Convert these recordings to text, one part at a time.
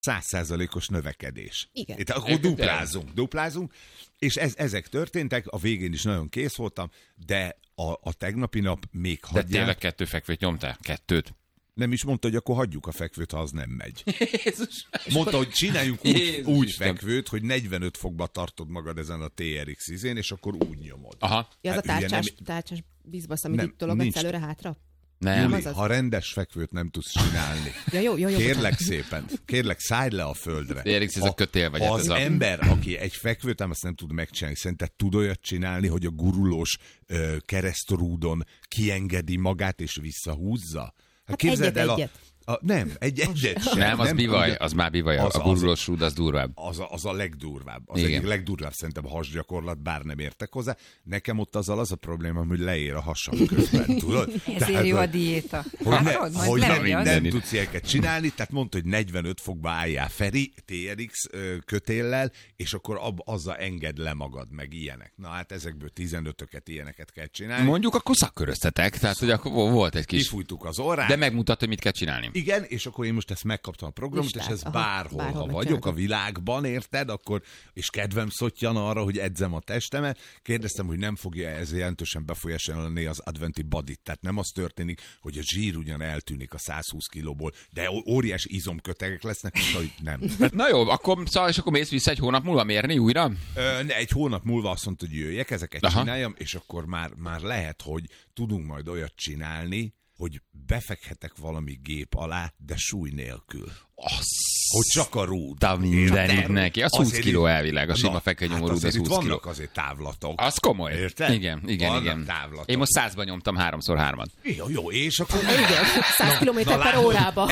100%-os növekedés. Igen. Itt akkor duplázunk, és ezek történtek, a végén is nagyon kész voltam, de a tegnapi nap még hagyják. De tényleg 2 fekvőt nyomtál? 2? Nem is mondta, hogy akkor hagyjuk a fekvőt, ha az nem megy. Jézus. Mondta, hogy csináljunk Jézus úgy Isten. fekvőt, hogy 45 fokba tartod magad ezen a TRX izén, és akkor úgy nyomod. Aha. Ja, az a Hát ugye tárcsás bizbasz, amit Nem, itt tologatsz nincs. előre-hátra? Nem. Júli, azaz. ha rendes fekvőt nem tudsz csinálni, Ja, jó. kérlek szépen, szállj le a földre. TRX, ez a kötél vagy, Ha hát az ez a... ember, aki egy fekvőt azt nem tud megcsinálni, szerinted tud olyat csinálni, hogy a gurulós keresztrúdon kiengedi magát és visszahúzza? Hát képzeld el egyet. Nem, egyet sem. Nem, az bivaj, az már bivaj. A gurulós rúd az durvább. Az a legdurvább. Az Igen. egyik legdurvább szerintem a hasgyakorlat, bár nem értek hozzá. Nekem ott azzal az a probléma, hogy leér a hasam közben, tudod? Ezért jó a diéta. Hogy nem mindenit. tudsz ilyeneket csinálni, tehát mondta, hogy 45 fokba álljál Feri, TRX kötéllel, és akkor azzal engedd le magad, meg ilyenek. Na hát ezekből 15-öket ilyeneket kell csinálni. Mondjuk akkor szakköröztetek, tehát hogy akkor volt egy kis... Kifújtuk az orrát. De megmutatta, hogy mit kell csinálni. Igen, és akkor én most ezt megkaptam a programot, Listát, és ez aha, bárhol, bárhol ha megcsinálod. vagyok a világban, érted, akkor, és kedvem szottyan arra, hogy edzem a testemet, kérdeztem, hogy nem fogja ez jelentősen befolyásolni az adventi bodyt, tehát nem az történik, hogy a zsír ugyan eltűnik a 120 kilóból, de óriási izomkötegek lesznek, mint hogy nem. Na jó, akkor, szóval, és akkor mész vissza egy hónap múlva mérni újra? Egy hónap múlva azt mondta, hogy jöjjek, ezeket csináljam, és akkor már lehet, hogy tudunk majd olyat csinálni, hogy befekhetek valami gép alá, de súly nélkül. Hogy csak a rúd. De mindenit Érted? neki. Az 20 Azért kiló itt- elvileg, a sima fekvenyomó rúd az azért 20 itt kiló. vannak azért távlatok. Az komoly. Érted? Igen. Vannak távlatok. Én most 100-ban nyomtam 3x3-at. Jó, és akkor... Igen, 100 km per látod, órába.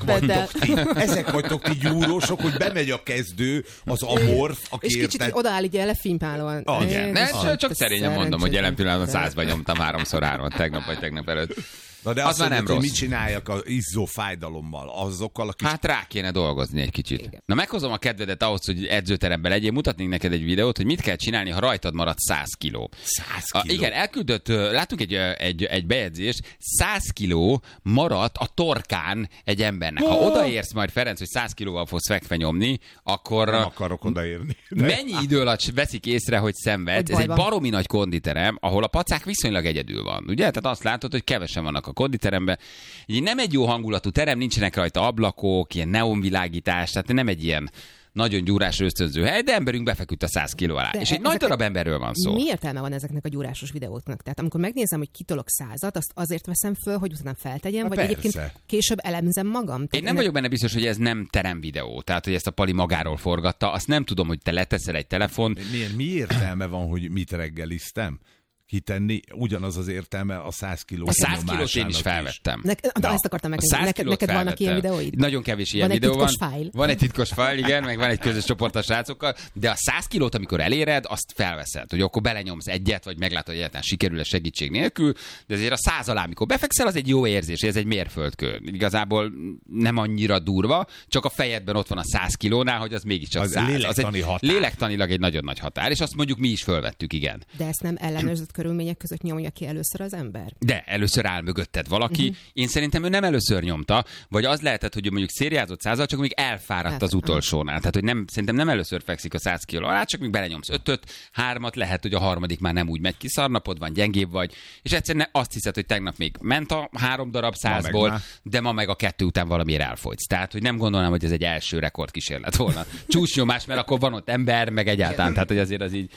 Ezek vagytok ti gyúrósok, hogy bemegy a kezdő, az amorf, aki És kicsit érted. odaáll így elefímpálóan. Igen. Csak szerényen mondom, hogy jelen pillanatban 100-ban nyomtam 3x3-at tegnap vagy tegnap előtt. Na de Az azt már nem mondod, hogy rossz. mit csináljak az izzó fájdalommal, azokkal a kis... Hát rá kéne dolgozni egy kicsit. Igen. Na meghozom a kedvedet ahhoz, hogy edzőteremben legyél, mutatnék neked egy videót, hogy mit kell csinálni, ha rajtad marad 100 kiló. 100 kiló. Igen, elküldött, látunk egy bejegyzést, 100 kiló maradt a torkán egy embernek. Ha odaérsz majd, Ferenc, hogy 100 kilóval fogsz fekve nyomni, akkor Nem akarok odaérni. De... mennyi idő alatt veszik észre, hogy szenved? Hogy Ez egy baj van. baromi nagy konditerem, ahol a pacák viszonylag egyedül van. Ugye? Tehát azt látod, hogy kevesen vannak a konditeremben. Így nem egy jó hangulatú terem, nincsenek rajta ablakok, ilyen neonvilágítás, tehát nem egy ilyen nagyon gyúrás ösztönző hely, de emberünk befeküdt a 100 kiló alá. De És egy nagy darab emberről van szó. Mi értelme van ezeknek a gyúrásos videóknak? Tehát amikor megnézem, hogy kitolok 100-at, azt azért veszem föl, hogy utána feltegyem, vagy persze. egyébként később elemzem magam? Én Tehát nem vagyok benne biztos, hogy ez nem teremvideó, tehát hogy ezt a Pali magáról forgatta. Azt nem tudom, hogy te leteszel egy telefon. Mi értelme van, hogy mit reggeliztem? Kitenni, ugyanaz az értelme a 100 kiló A 100 kilót én is felvettem. De ezt akartam A megnézni. 100 kilót Neked vannak ilyen felvettem. videóid? Nagyon kevés ilyen Van egy videó van. titkos fájl? Van egy titkos fájl, igen, meg van egy közös csoport a srácokkal, de a 100 kilót, amikor eléred, azt felveszed, hogy akkor belenyomsz egyet, vagy meglátod, hogy egyáltalán sikerül-e segítség nélkül, de azért a 100 alá, amikor befekszel, az egy jó érzés, ez egy mérföldkő. Igazából nem annyira durva, csak a fejedben ott van a 100 kilónál, hogy az mégiscsak Az 100. lélektani határ. Lélektanilag egy nagyon nagy határ, és azt mondjuk mi is fölvettük, igen. De ezt nem ellenőrzött körülmények között nyomja ki először az ember? De először áll mögötted valaki. Én szerintem ő nem először nyomta, vagy az lehetett, hogy ő mondjuk szériázott 100-al, csak még elfáradt az utolsónál. Tehát, hogy szerintem nem először fekszik a 100 kiló alá, csak még belenyomsz 5-öt, 3-at, lehet, hogy a harmadik már nem úgy megy ki, szarnapod van, gyengébb vagy, és egyszerűen azt hiszed, hogy tegnap még ment a 3 darab 100-ból, de ma meg a 2 után valamiért elfogysz. Tehát, hogy nem gondolnám, hogy ez egy első rekordkísérlet volna. Csúcsnyomás, mert akkor van ott ember, meg egyáltalán, tehát, hogy azért az így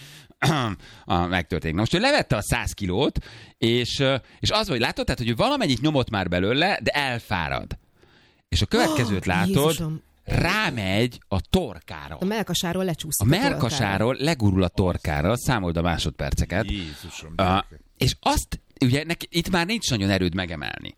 megtörténik. Na most ő levette a 100 kilót, és az, hogy látod, tehát, hogy ő valamennyit nyomott már belőle, de elfárad. És a következőt látod, Jézusom. rámegy a torkára. A melkasáról A lecsúszik. melkasáról legurul a torkára, számold a másodperceket. Jézusom, És azt, ugye itt már nincs nagyon erőd megemelni.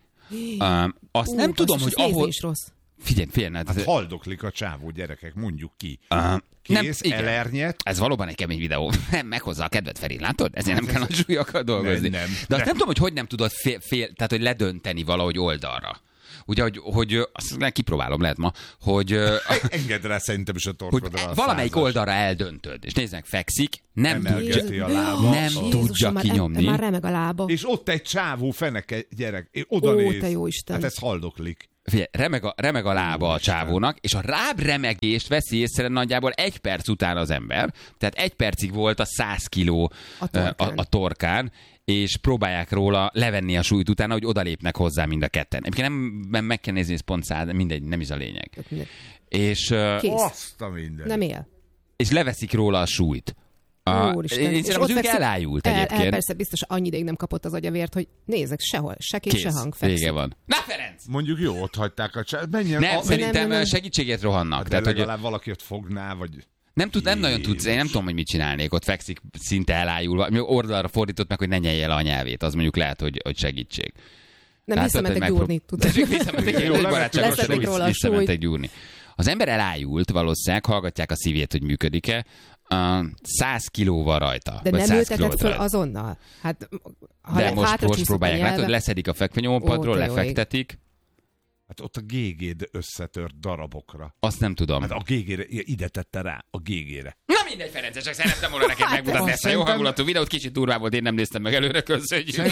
Azt nem tudom, hogy ahol... Is rossz. Figyelj, hát haldoklik a csávó, gyerekek, mondjuk ki. nem, Kész, igen. elernyet. Ez valóban egy kemény videó. Nem, meghozza a kedvet, Feri, látod? Ezért nem kell a súlyokkal dolgozni. Nem. De azt nem tudom, hogy nem tudod tehát hogy ledönteni valahogy oldalra. Ugye, hogy azt kipróbálom, lehet ma, hogy... Engedd rá szerintem is a hogy torkodra a valamelyik 100-as. oldalra eldöntöd. És nézd meg, fekszik, nem Emelgeti tudja, a lába. nem Jézusom, tudja már kinyomni. Már remeg a lába. És ott egy csávó feneke, gyerek, oda néz. te jó Isten. Hát ez haldoklik. Figyelj, remeg a lába a csávónak, és a remegést veszi észre nagyjából 1 perc után az ember. Tehát 1 percig volt a 100 kiló a torkán, és próbálják róla levenni a súlyt utána, hogy odalépnek hozzá mind a ketten. Egyébként nem meg kell nézni, ez pont 100, mindegy, nem is a lényeg. És, nem él. És leveszik róla a súlyt. Én szerintem az elájult egyébként. Persze, biztos annyi ideig nem kapott az agyavért, hogy nézzek sehol, se kép, se hang. Vége van. Na Ferenc! Mondjuk jó, ott hagyták a Szerintem segítséget rohannak. De legalább valaki ott fogná, vagy... Nem nagyon tudsz, én nem tudom, hogy mit csinálnék. Ott fekszik szinte elájulva. Oldalra fordított meg, hogy ne nyelje el a nyelvét. Az mondjuk lehet, hogy segítség. Nem visszamentek gyúrni, tudod. Visszamentek gyúrni. Az ember elájult valószínűleg, hallgatják a szívét, hogy működik-e. 100 kilóval rajta. De nem ültetett föl azonnal? Hát, de most próbálják. Látod, leszedik a fekvenyompadról, lefektetik. Hát ott a GG-d összetört darabokra. Azt nem tudom. Hát a GG-re, ide tette rá, a GG-re. Na mindegy, Ferenc, csak szerettem volna neked megmutatni ezt a jó hangulatú videót. Kicsit durvá volt, én nem néztem meg előre, köszönjük.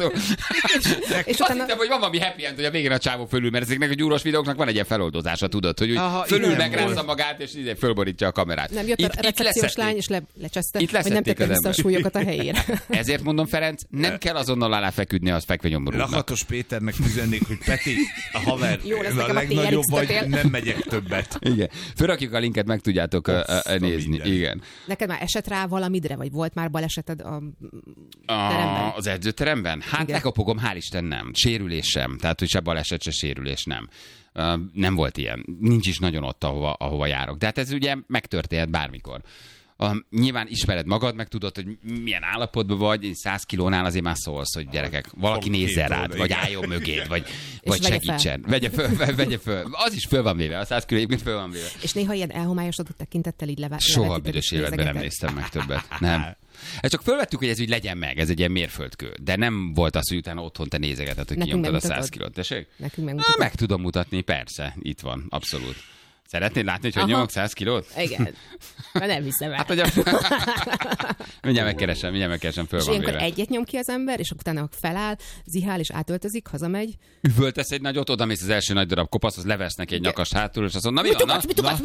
És azt hittem, hogy van valami happy end, hogy a végén a csávó fölül, mert ezeknek a gyúros videóknak van egy ilyen feloldozása, tudod, hogy fölül megrázza magát, és ide fölborítja a kamerát. Nem jött a recepciós lány, és lecseszte, hogy nem tette vissza a súlyokat a helyére. Ezért mondom, Ferenc, nem kell azonnal aláfeküdni az fekvenyomborúnak. Lakatos Péternek üzennék, hogy Peti, a haver, a legnagyobb vagy, nem megyek többet. Igen. Fölrakjuk a linket, meg tudjátok nézni. Igen. Neked már esett rá valamidre, vagy volt már baleseted a teremben? Az edzőteremben? Hát lekapogom, hál' Isten nem. Sérülés sem. Tehát, hogy se baleset, se sérülés nem. Nem volt ilyen. Nincs is nagyon ott, ahova járok. De hát ez ugye megtörténhet bármikor. Nyilván ismered magad, meg tudod, hogy milyen állapotban vagy, 100 kilónál azért már szólsz, hogy gyerekek, valaki nézzen rád, vagy álljon mögéd, vagy segítsen. Vegye föl. Az is föl van véve, a 100 kiló egyébként föl van véve. És néha ilyen elhomályosodott tekintettel így Soha büdös életben nem néztem meg többet. Nem. Ezt csak fölvettük, hogy ez úgy legyen meg, ez egy ilyen mérföldkő. De nem volt az, hogy utána otthon te nézegeted, hogy kinyomtad a 100 kilót. Tessék? Meg tudom mutatni, persze, itt van, abszolút. Szeretnéd látni, hogy nyomok 100 kilót? Igen. Nem hiszem el. Hát, hogy mindjárt megkeresem, föl és van véve. És egyet nyom ki az ember, és utána feláll, zihál, és átöltözik, hazamegy. Üvöltesz egy nagyot, odamész az első nagy darab kopaszhoz, levesz neki egy nyakast hátul, és azt mondja, na mi van? Mit akarsz?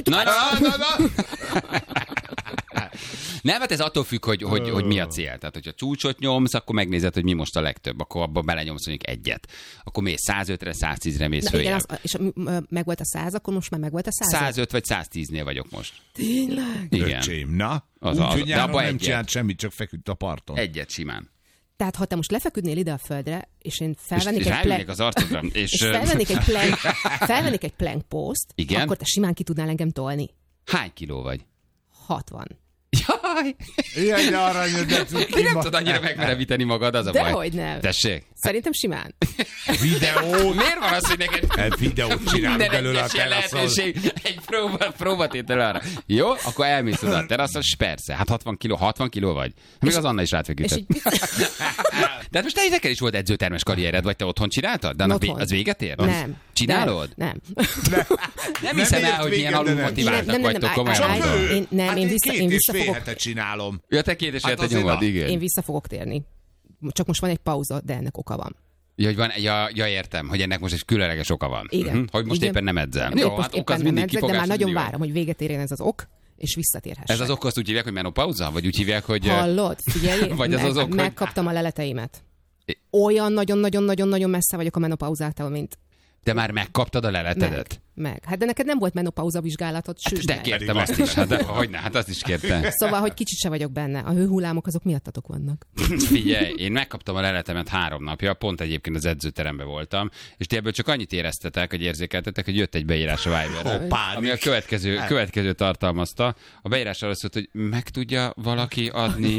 Nem, hát ez attól függ, hogy mi a cél. Tehát, hogyha csúcsot nyomsz, akkor megnézed, hogy mi most a legtöbb. Akkor abban belenyomsz mondjuk egyet. Akkor mész 105-re, 110-re mész följebb. És megvolt a 100, akkor most már megvolt a 100? 105 vagy 110-nél vagyok most. Tényleg? Igen. Öcsém, na? Úgy, de abban nem csinált semmit, csak feküdt a parton. Egyet simán. Tehát, ha te most lefeküdnél ide a földre, és én felvennék és egy arcodra, és felvennék egy plank post, igen? Akkor te simán ki tudnál engem tolni. Hány kiló vagy? 60. Jaj! Jaj, de aranyod, de cuki. Nem tudod annyira megmerevíteni magad, az a baj. Dehogy nem. Tessék? Szerintem simán. Videó. Miért van az, hogy neked videót csinálunk belőle a teraszon? Egy próbatétel arra. Jó? Akkor elmész oda a teraszon, és persze. Hát 60 kiló vagy. Még az Anna is rátfeküdött. De hát most te neked is volt edzőtermes karriered, vagy te otthon csináltad? De az véget ér? Nem. Csinálod? Nem. Nem hiszem el, hogy ilyen alulmotiváltak vagytok, komolyan. Nem, én vissza fogok... csinálom. Ja, te 2 és fél hete nyomod, igen. Én vissza fogok térni. Csak most van egy pauza, de ennek oka van. Ja, hogy van, értem, hogy ennek most egy különleges oka van. Igen. Hogy most éppen nem edzel. Jó, hát ok az mindig kifogás. De már nagyon várom, hogy véget érjen ez az ok, és visszatérhessek. Ez az ok, azt úgy hívják, hogy menopauza? Vagy úgy hívják, hogy... Hallod? Figyelj, vagy az ok, megkaptam a leleteimet. Olyan nagyon-nagyon-nagyon messze vagyok a menopauzától, mint... De már megkaptad a leletedet? Meg. Hát de neked nem volt menopauza vizsgálatod, de kértem azt is. Hát azt is kértem. Szóval, hogy kicsit se vagyok benne. A hőhullámok azok miattatok vannak. Figyelj, én megkaptam a leletemet 3 napja, pont egyébként az edzőteremben voltam, és ti ebből csak annyit éreztetek, hogy érzékeltetek, hogy jött egy beírás a Viberre, ami a következő tartalmazta. A beírás arra szólt, hogy meg tudja valaki adni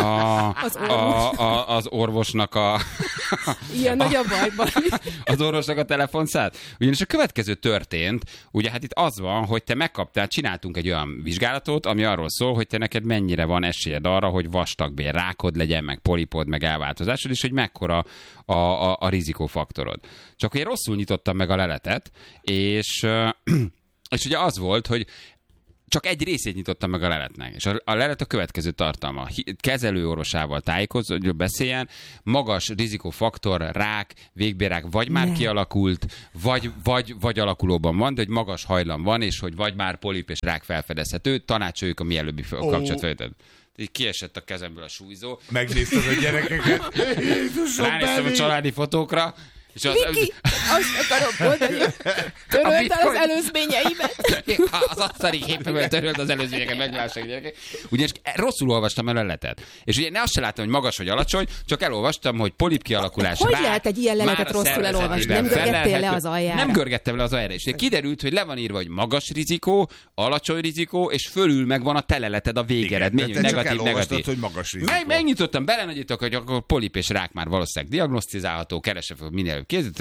az orvosnak ilyen nagy a bajban. Az orvosnak a telefonszát. Ugyanis a következő történt, ugye hát itt az van, hogy te megkaptál, csináltunk egy olyan vizsgálatot, ami arról szól, hogy te neked mennyire van esélyed arra, hogy vastagbél rákod legyen, meg polipod, meg elváltozásod, és hogy mekkora a rizikófaktorod. Csak én rosszul nyitottam meg a leletet, és ugye az volt, hogy csak egy részét nyitottam meg a leletnek. És a lelet a következő tartalma. Kezelőorvosával tájékozódjon, beszéljen, magas rizikófaktor, rák, végbélrák, vagy már kialakult, vagy alakulóban van, de hogy magas hajlam van, és hogy vagy már polip és rák felfedezhető, tanácsoljuk a mielőbbi kapcsolatfelvételt. Így kiesett a kezemből a súlyzó. Megnézted a gyerekeket. Ránéztem a családi fotókra, és Viki, azt akarom mondani, töröld el az előzményeimet. Az asztali képemben töröld az előzményeket, meglássák gyerekek. Ugyanis rosszul olvastam el a leletet. És ugye azt se láttam, hogy magas vagy alacsony, csak elolvastam, hogy polip kialakulás. Hogy lehet egy ilyen leletet rosszul elolvasni? Nem görgettél le az aljára? Nem görgettem le az aljára. És kiderült, hogy le van írva, hogy magas rizikó, alacsony rizikó, és fölül megvan a teleleted a végeredmény. Negatív, hogy magas rizikó. Megnyitottam, belenagyítok, hogy akkor polip és rák már valószínűleg diagnosztizálható, keresem fel minél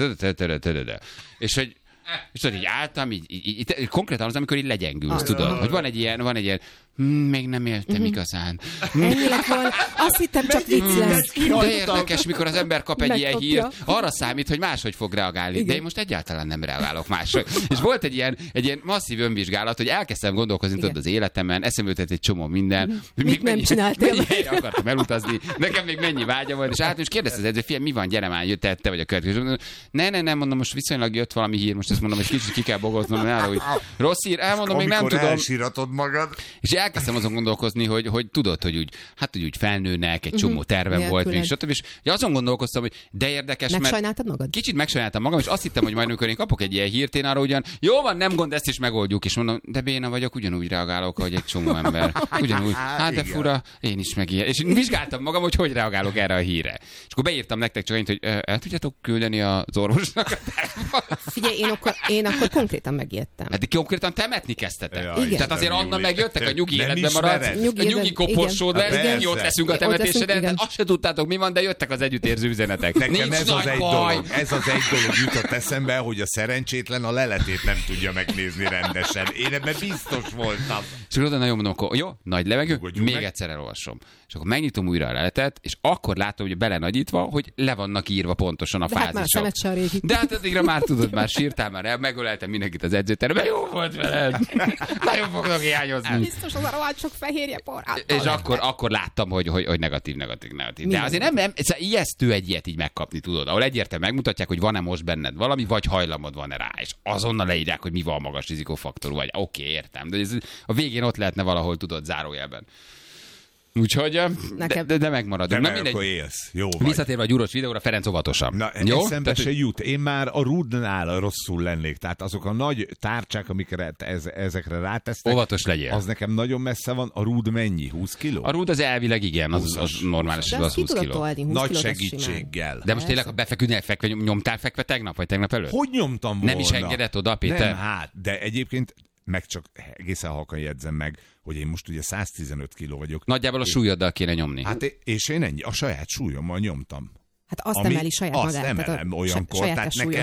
és hogy így álltam, így konkrétan az, amikor így legyengülsz, tudod, hogy van egy ilyen még nem éltem igazán. Ennyi lett volna. Azt hittem, csak vicc lesz. De érdekes, mikor az ember kap egy ilyen hírt, arra számít, hogy máshogy fog reagálni. Igen. De én most egyáltalán nem reagálok máshogy. És volt egy ilyen masszív önvizsgálat, hogy elkezdtem gondolkozni tudod az életemen, eszembe jutott egy csomó minden. Mit nem csináltam? Mennyi akartam elutazni, nekem még mennyi vágya volt, és és kérdezte az edző, fiam, mi van, gyere már, te vagy a következő. Nem, mondom, most viszonylag jött valami hír, most ezt mondom, hogy kicsit ki kell bogoznom, hogy rossz hír, elmondom, még nem tudom. Elsíratod magad. És elkezdtem azon gondolkozni, hogy tudod, hogy úgy felnőnek, egy csomó tervem volt, még stb. És azon gondolkoztam, hogy de érdekes, megsajnáltad magad? Kicsit megsajnáltam magam, és azt hittem, hogy majd amikor én kapok egy ilyen hírt, én arra ugyan, jó van, nem gond, ezt is megoldjuk, és mondom, de béna vagyok, ugyanúgy reagálok, ahogy egy csomó ember. Ugyanúgy, hát de fura, én is meg ilyen. És vizsgáltam magam, hogy reagálok erre a hírre. És akkor beírtam nektek csak hogy el tudjátok küldeni az orvosnak. Figyelj, én akkor konkrétan megijedtem. Hát konkrétan temetni kezdtetek. Igen. Tehát azért onnan megjöttek a nyugi életben maradsz, a nyugi koporsód lesz, nem jót leszünk a temetéseden, azt se tudtátok mi van, de jöttek az együttérző üzenetek. Nekem ez az egy dolog jutott eszembe, hogy a szerencsétlen a leletét nem tudja megnézni rendesen. Én ebben biztos voltam. És akkor oda nagyon mondom, akkor jó, nagy levegő, még egyszer elolvasom. És akkor megnyitom újra a leletet, és akkor látom, hogy belenagyítva, hogy le vannak írva pontosan a fázisok. De hát addigra már tudod, már sírtál, már megöleltem mindenkit az edzőteremben, jó volt veled. Nagyon fognak hiányozni. Biztos az a rohadt sok fehérje porrát. És akkor láttam, hogy negatív. De azért nem ijesztő egy ilyet így megkapni, tudod, ahol egyértelműen megmutatják, hogy van-e most benned valami, vagy hajlamod van-e rá, és azonnal leírják, hogy mi van a magas rizikófaktorú, vagy oké, értem, de ez a végén ott lehetne valahol, tudod, zárójelben. Úgyhogy, de megmaradunk. De akkor élsz. Jó vagy. Visszatérve a gyúros videóra, Ferenc óvatosan. Na, eszembe se jut. Én már a Rudnál rosszul lennék. Tehát azok a nagy tárcsák, amikre ezekre rátesztek. Óvatos legyél. Az nekem nagyon messze van. A Rud mennyi? 20 kiló? A Rud az elvileg igen, az normális, az 20 kiló. Nagy segítséggel. De most tényleg a befeküdnél nyomtál fekve tegnap, vagy tegnap előtt? Hogy nyomtam volna? Nem is engedett oda, Péter? Nem, de egyébként meg csak egészen halkan jegyzem meg, hogy én most ugye 115 kiló vagyok. Nagyjából a súlyoddal kéne nyomni. Hát és én ennyi, a saját súlyommal nyomtam. Hát azt emeli saját magát. Azt emelem olyankor, tehát nekem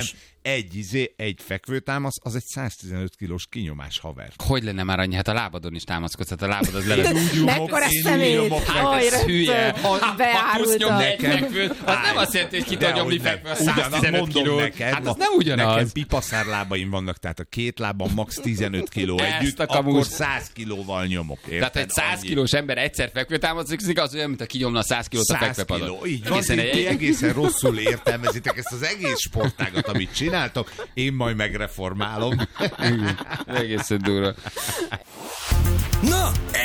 egy fekvőtámasz, az egy 115 kilós kinyomás, haver. Hogy lenne már annyi? Hát a lábadon is támaszkodsz, hát a lábad az levesz. Mekkora szemét! Hát ez hülye! Beárultad. Az nem azt jelenti, hogy ki tud nyomni fekvő a 115 kilót. Hát az nem ugyanaz. Nekem pipaszárlábaim vannak, tehát a két lábam max 15 kiló együtt, akkor 100 kilóval nyomok. Tehát egy 100 kilós ember egyszer fekvő támaszkodik, az olyan, mint a kinyomna 100 kilót a fekvőpadon. Így van, egészen rosszul értelmezitek ezt az egész sportágat, amit csináltok, én majd megreformálom. Egészen durva. Na,